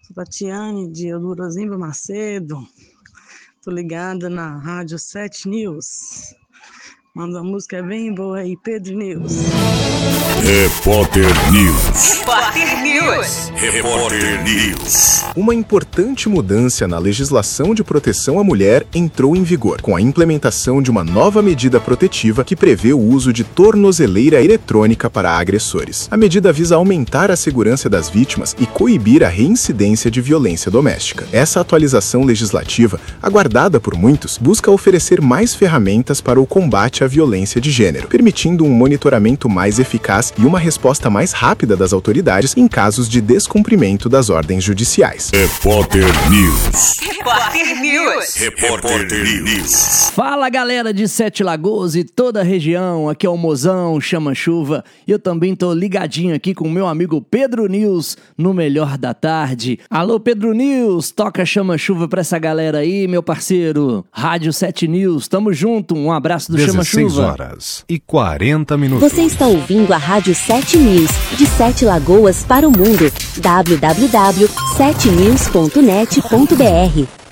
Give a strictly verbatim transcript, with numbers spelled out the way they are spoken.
Sou Tatiane de Eldorozimba Macedo. Tô ligada na Rádio sete News. Manda uma música bem boa aí, Pedro News. Repórter News. Repórter News. Repórter News. Uma importante mudança na legislação de proteção à mulher entrou em vigor, com a implementação de uma nova medida protetiva que prevê o uso de tornozeleira eletrônica para agressores. A medida visa aumentar a segurança das vítimas e coibir a reincidência de violência doméstica. Essa atualização legislativa, aguardada por muitos, busca oferecer mais ferramentas para o combate à violência de gênero, permitindo um monitoramento mais eficaz e uma resposta mais rápida das autoridades em casos de descumprimento das ordens judiciais. Repórter News. Repórter News. Repórter News. Fala, galera de Sete Lagoas e toda a região, aqui é o Mozão, Chama Chuva, e eu também tô ligadinho aqui com o meu amigo Pedro News no Melhor da Tarde. Alô, Pedro News, toca Chama Chuva pra essa galera aí, meu parceiro. Rádio sete News, tamo junto, um abraço do Chama Chuva. dezesseis horas e quarenta minutos. Você está ouvindo a Rádio sete News, de Sete Lagoas para o mundo. w w w ponto sete news ponto net ponto b r